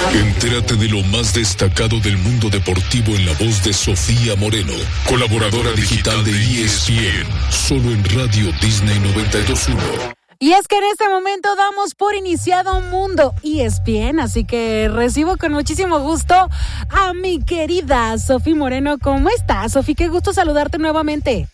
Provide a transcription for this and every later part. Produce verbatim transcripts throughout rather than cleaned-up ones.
Entérate de lo más destacado del mundo deportivo en la voz de Sofía Moreno, colaboradora digital de E S P N, solo en Radio Disney noventa y dos punto uno. Y es que en este momento damos por iniciado Mundo E S P N, así que recibo con muchísimo gusto a mi querida Sofía Moreno. ¿Cómo estás, Sofía? Qué gusto saludarte nuevamente.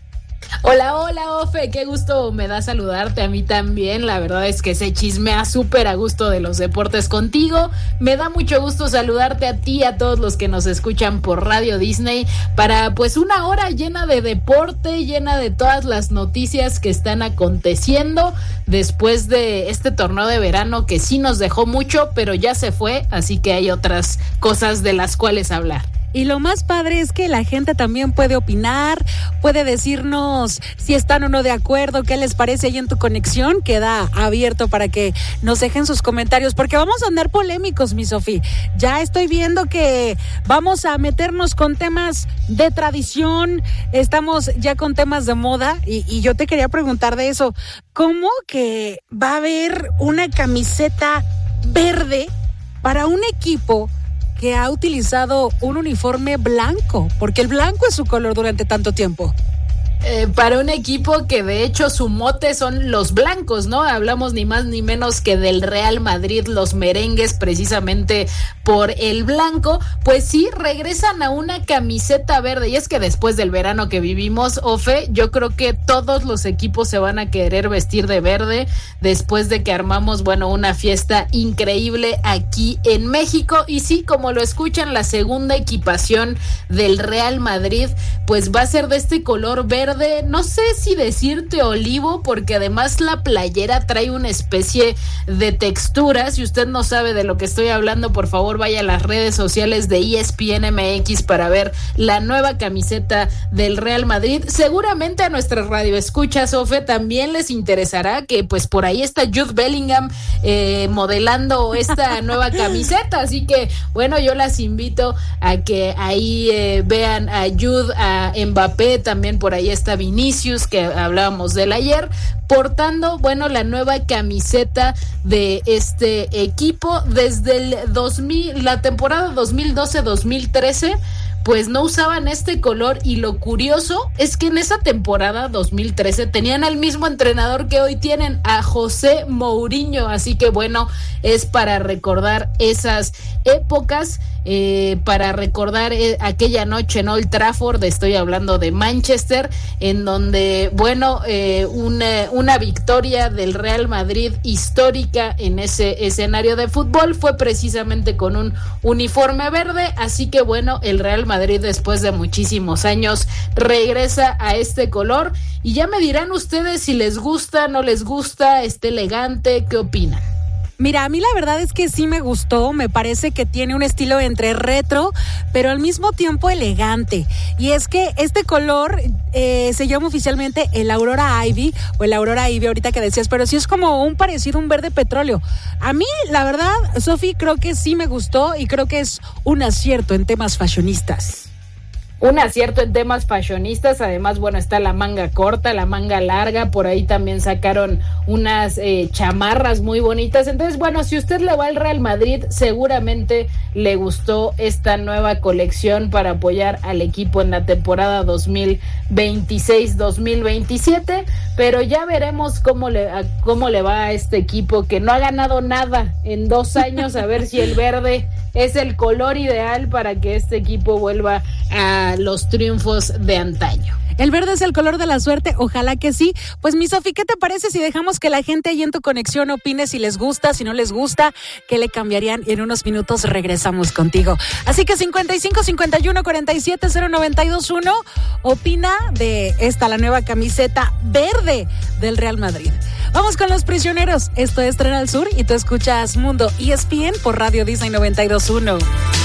Hola, hola, Ofe, qué gusto me da saludarte, a mí también. La verdad es que se chismea súper a gusto de los deportes contigo. Me da mucho gusto saludarte a ti, a todos los que nos escuchan por Radio Disney, para pues una hora llena de deporte, llena de todas las noticias que están aconteciendo después de este torneo de verano que sí nos dejó mucho, pero ya se fue, así que hay otras cosas de las cuales hablar. Y lo más padre es que la gente también puede opinar, puede decirnos si están o no de acuerdo, qué les parece ahí en tu conexión. Queda abierto para que nos dejen sus comentarios, porque vamos a andar polémicos, mi Sofía. Ya estoy viendo que vamos a meternos con temas de tradición, estamos ya con temas de moda, y, y yo te quería preguntar de eso. ¿Cómo que va a haber una camiseta verde para un equipo que ha utilizado un uniforme blanco? Porque el blanco es su color durante tanto tiempo. Eh, para un equipo que de hecho su mote son los blancos, ¿no? Hablamos ni más ni menos que del Real Madrid, los merengues, precisamente por el blanco. Pues sí, regresan a una camiseta verde, y es que después del verano que vivimos, Ofe, yo creo que todos los equipos se van a querer vestir de verde después de que armamos, bueno, una fiesta increíble aquí en México. Y sí, como lo escuchan, la segunda equipación del Real Madrid pues va a ser de este color verde. No sé si decirte olivo, porque además la playera trae una especie de textura. Si usted no sabe de lo que estoy hablando, por favor vaya a las redes sociales de E S P N M X para ver la nueva camiseta del Real Madrid. Seguramente a nuestras radioescuchas, Ofe, también les interesará que pues por ahí está Jude Bellingham eh, modelando esta nueva camiseta, así que bueno, yo las invito a que ahí eh, vean a Jude, a Mbappé, también por ahí está Vinicius, que hablábamos de él ayer, portando, bueno, la nueva camiseta de este equipo desde el dos mil, la temporada dos mil doce dos mil trece. Pues no usaban este color, y lo curioso es que en esa temporada dos mil trece tenían al mismo entrenador que hoy tienen, a José Mourinho, así que bueno, es para recordar esas épocas, eh, para recordar eh, aquella noche en Old Trafford, estoy hablando de Manchester, en donde, bueno, eh, una, una victoria del Real Madrid histórica en ese escenario de fútbol fue precisamente con un uniforme verde, así que bueno, el Real Madrid Madrid después de muchísimos años regresa a este color, y ya me dirán ustedes si les gusta, no les gusta, está elegante, ¿qué opinan? Mira, a mí la verdad es que sí me gustó, me parece que tiene un estilo entre retro, pero al mismo tiempo elegante. Y es que este color eh, se llama oficialmente el Aurora Ivy, o el Aurora Ivy ahorita que decías, pero sí es como un parecido, un verde petróleo. A mí, la verdad, Sofi, creo que sí me gustó, y creo que es un acierto en temas fashionistas. Un acierto en temas fashionistas, además, bueno, está la manga corta, la manga larga, por ahí también sacaron unas eh, chamarras muy bonitas. Entonces, bueno, si usted le va al Real Madrid, seguramente le gustó esta nueva colección para apoyar al equipo en la temporada dos mil veintiséis dos mil veintisiete, pero ya veremos cómo le, a, cómo le va a este equipo que no ha ganado nada en dos años, a ver si el verde es el color ideal para que este equipo vuelva a los triunfos de antaño. El verde es el color de la suerte, ojalá que sí. Pues mi Sofi, ¿qué te parece si dejamos que la gente ahí en tu conexión opine si les gusta, si no les gusta, qué le cambiarían? Y en unos minutos regresamos contigo. Así que cincuenta y cinco cincuenta y uno cuarenta y siete cero noventa y dos uno, opina de esta, la nueva camiseta verde del Real Madrid. Vamos con Los Prisioneros. Esto es Tren al Sur y tú escuchas Mundo E S P N por Radio Disney noventa y dos punto uno.